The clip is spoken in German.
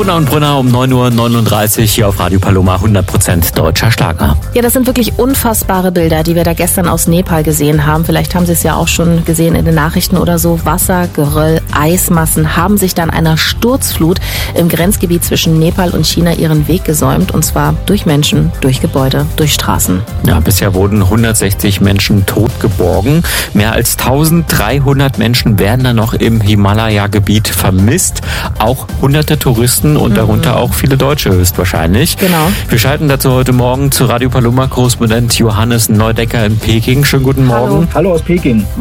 Brunner und Brunner um 9:39 Uhr hier auf Radio Paloma, 100% deutscher Schlager. Ja, das sind wirklich unfassbare Bilder, die wir da gestern aus Nepal gesehen haben. Vielleicht haben Sie es ja auch schon gesehen in den Nachrichten oder so. Wasser, Geröll, Eismassen haben sich dann einer Sturzflut im Grenzgebiet zwischen Nepal und China ihren Weg gesäumt. Und zwar durch Menschen, durch Gebäude, durch Straßen. Ja, bisher wurden 160 Menschen tot geborgen. Mehr als 1300 Menschen werden dann noch im Himalaya-Gebiet vermisst. Auch hunderte Touristen und darunter auch viele Deutsche höchstwahrscheinlich. Genau. Wir schalten dazu heute Morgen zu Radio Paloma Korrespondent Johannes Neudecker in Peking. Schönen guten Morgen. Hallo aus Peking.